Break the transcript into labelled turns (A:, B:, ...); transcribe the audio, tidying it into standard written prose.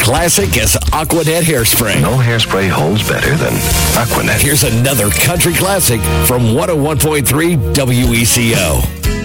A: classic as Aqua Net Hairspray.
B: No hairspray holds better than Aqua Net.
A: Here's another country classic from 101.3 WECO.